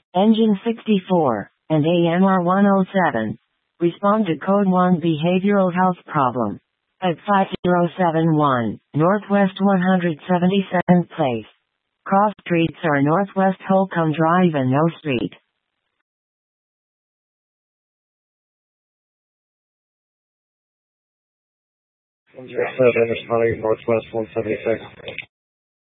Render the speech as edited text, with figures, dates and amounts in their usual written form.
Engine 64, and AMR 107. Respond to Code 1 Behavioral Health Problem. At 5071, Northwest 177th Place. Cross streets are Northwest Holcomb Drive and No Street. Responding Northwest 176.